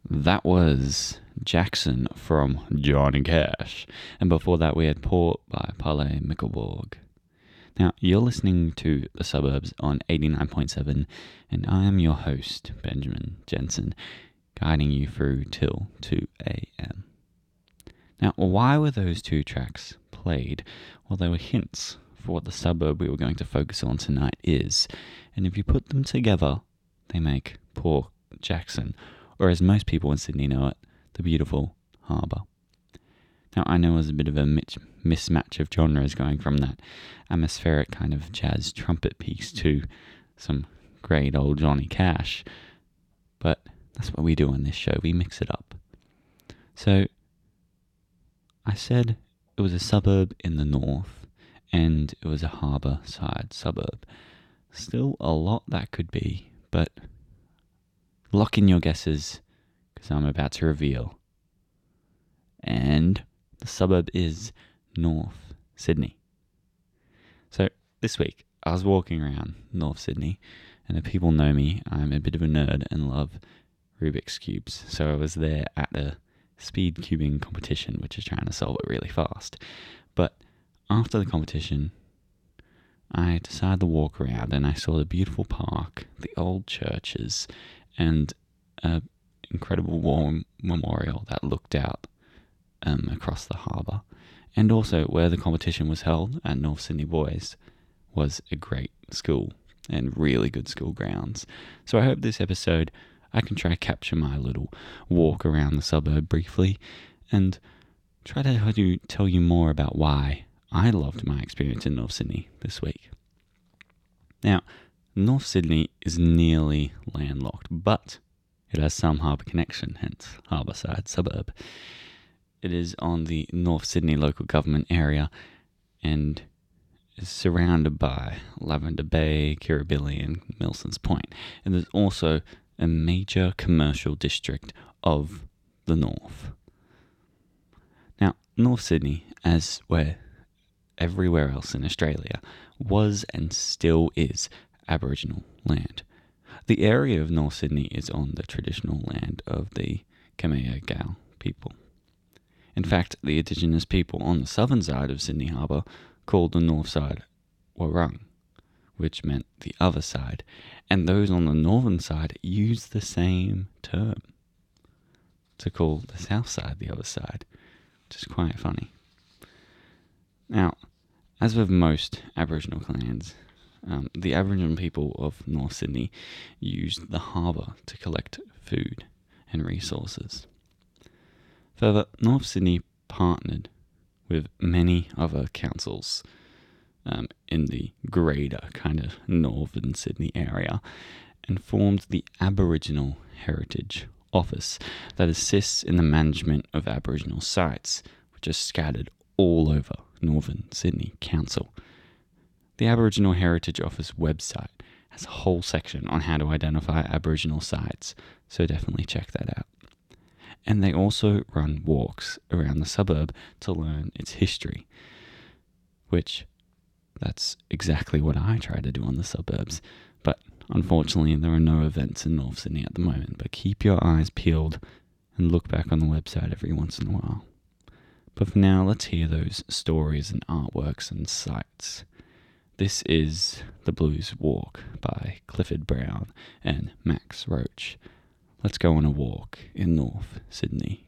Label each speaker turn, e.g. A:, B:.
A: That was Jackson from Johnny Cash. And before that, we had Port by Parley Mickelborg. Now, you're listening to The Suburbs on 89.7, and I am your host, Benjamin Jensen, guiding you through till 2 a.m. Now, why were those two tracks played? Well, they were hints for what the suburb we were going to focus on tonight is, and if you put them together, they make Port Jackson, or as most people in Sydney know it, the beautiful harbour. Now, I know there's a bit of a mismatch of genres going from that atmospheric kind of jazz trumpet piece to some great old Johnny Cash, but that's what we do on this show, we mix it up. So, I said it was a suburb in the north, and it was a harbour side suburb. Still a lot that could be, but lock in your guesses, because I'm about to reveal. And the suburb is North Sydney. So this week, I was walking around North Sydney, and if people know me, I'm a bit of a nerd and love Rubik's Cubes. So I was there at a speed cubing competition, which is trying to solve it really fast. But after the competition, I decided to walk around, and I saw the beautiful park, the old churches, and an incredible war memorial that looked out across the harbour. And also, where the competition was held at North Sydney Boys was a great school and really good school grounds. So I hope this episode I can try to capture my little walk around the suburb briefly and try to tell you more about why I loved my experience in North Sydney this week. Now, North Sydney is nearly landlocked, but it has some harbour connection, hence harbourside suburb. It is on the North Sydney local government area and is surrounded by Lavender Bay, Kirribilli and Milsons Point. And there's also a major commercial district of the north. Now, North Sydney, as where everywhere else in Australia, was and still is Aboriginal land. The area of North Sydney is on the traditional land of the Kamea people. In fact, the Indigenous people on the southern side of Sydney Harbour called the north side Warung, which meant the other side, and those on the northern side used the same term to call the south side the other side, which is quite funny. Now, as with most Aboriginal clans, the Aboriginal people of North Sydney used the harbour to collect food and resources. Further, North Sydney partnered with many other councils in the greater kind of northern Sydney area and formed the Aboriginal Heritage Office that assists in the management of Aboriginal sites, which are scattered all over Northern Sydney Council. The Aboriginal Heritage Office website has a whole section on how to identify Aboriginal sites, so definitely check that out. And they also run walks around the suburb to learn its history, which that's exactly what I try to do on the suburbs. But unfortunately, there are no events in North Sydney at the moment, but keep your eyes peeled and look back on the website every once in a while. But for now, let's hear those stories and artworks and sights. This is The Blues Walk by Clifford Brown and Max Roach. Let's go on a walk in North Sydney.